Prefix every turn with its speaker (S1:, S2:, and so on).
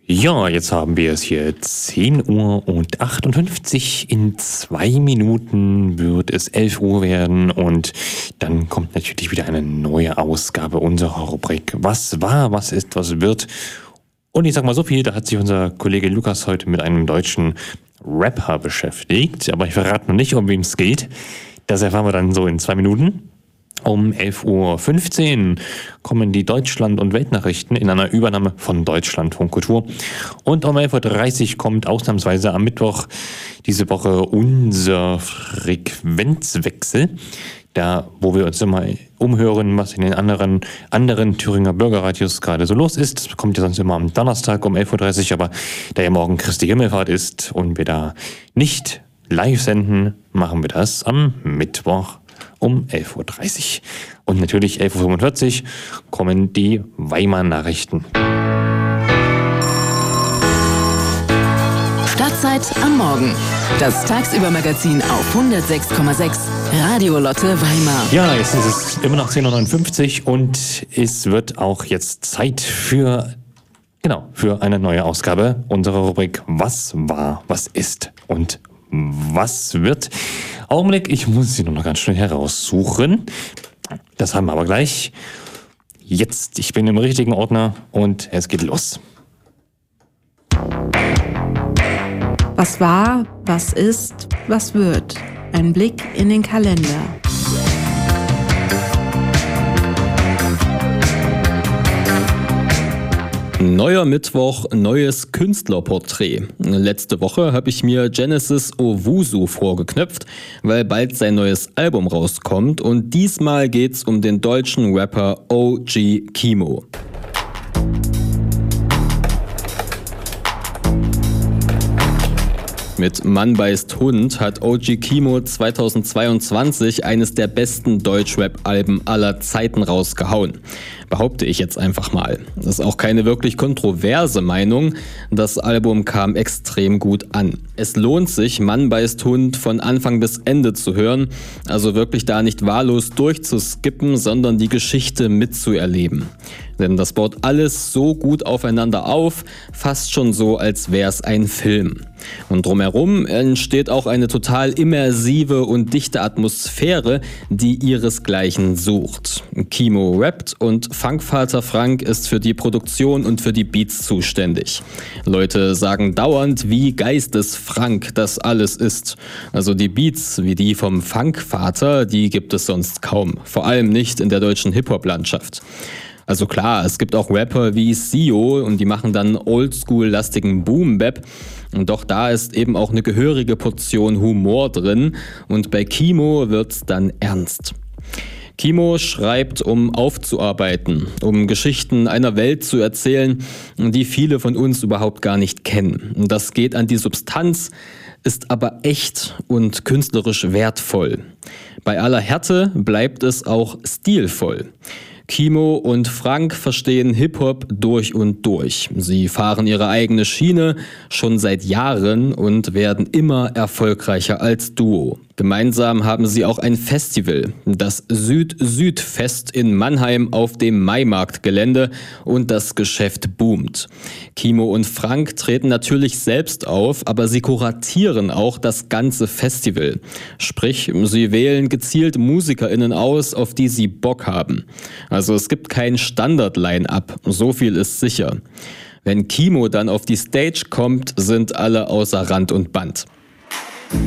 S1: Ja, jetzt haben wir es hier 10 Uhr und 58. In 2 Minuten wird es 11 Uhr werden und dann kommt natürlich wieder eine neue Ausgabe unserer Rubrik Was war, was ist, was wird. Und ich sag mal so viel, da hat sich unser Kollege Lukas heute mit einem deutschen Rapper beschäftigt, aber ich verrate noch nicht, um wen es geht. Das erfahren wir dann so in 2 Minuten. Um 11.15 Uhr kommen die Deutschland- und Weltnachrichten in einer Übernahme von Deutschlandfunk Kultur. Und um 11.30 Uhr kommt ausnahmsweise am Mittwoch diese Woche unser Frequenzwechsel. Da, wo wir uns immer umhören, was in den anderen Thüringer Bürgerradios gerade so los ist. Das kommt ja sonst immer am Donnerstag um 11.30 Uhr, aber da ja morgen Christi Himmelfahrt ist und wir da nicht live senden, machen wir das am Mittwoch um 11.30 Uhr. Und natürlich 11.45 Uhr kommen die Weimar-Nachrichten.
S2: Stadtzeit am Morgen. Das Tagsüber-Magazin auf 106,6 Radio Lotte Weimar.
S1: Ja, jetzt ist es immer noch 10.59 Uhr und es wird auch jetzt Zeit für eine neue Ausgabe unserer Rubrik Was war, was ist und was wird. Augenblick, ich muss sie nur noch ganz schnell heraussuchen. Das haben wir aber gleich. Jetzt, ich bin im richtigen Ordner und es geht los.
S3: Was war, was ist, was wird? Ein Blick in den Kalender.
S4: Neuer Mittwoch, neues Künstlerporträt. Letzte Woche habe ich mir Genesis Owusu vorgeknöpft, weil bald sein neues Album rauskommt und diesmal geht's um den deutschen Rapper OG Kimo. Mit Mann beißt Hund hat OG Kimo 2022 eines der besten Deutschrap-Alben aller Zeiten rausgehauen. Behaupte ich jetzt einfach mal. Das ist auch keine wirklich kontroverse Meinung. Das Album kam extrem gut an. Es lohnt sich, Mann beißt Hund von Anfang bis Ende zu hören. Also wirklich da nicht wahllos durchzuskippen, sondern die Geschichte mitzuerleben. Denn das baut alles so gut aufeinander auf, fast schon so, als wäre es ein Film. Und drumherum entsteht auch eine total immersive und dichte Atmosphäre, die ihresgleichen sucht. Kimo rappt und Funkvater Frank ist für die Produktion und für die Beats zuständig. Leute sagen dauernd, wie geistesfrank das alles ist. Also die Beats wie die vom Funkvater, die gibt es sonst kaum. Vor allem nicht in der deutschen Hip-Hop-Landschaft. Also klar, es gibt auch Rapper wie Sio und die machen dann oldschool-lastigen Boom-Bap. Und doch da ist eben auch eine gehörige Portion Humor drin und bei Kimo wird's dann ernst. Kimo schreibt, um aufzuarbeiten, um Geschichten einer Welt zu erzählen, die viele von uns überhaupt gar nicht kennen. Und das geht an die Substanz, ist aber echt und künstlerisch wertvoll. Bei aller Härte bleibt es auch stilvoll. Kimo und Frank verstehen Hip-Hop durch und durch. Sie fahren ihre eigene Schiene schon seit Jahren und werden immer erfolgreicher als Duo. Gemeinsam haben sie auch ein Festival, das Süd-Süd-Fest in Mannheim auf dem Maimarktgelände und das Geschäft boomt. Kimo und Frank treten natürlich selbst auf, aber sie kuratieren auch das ganze Festival. Sprich, sie wählen gezielt MusikerInnen aus, auf die sie Bock haben. Also es gibt kein Standard-Line-Up, so viel ist sicher. Wenn Kimo dann auf die Stage kommt, sind alle außer Rand und Band.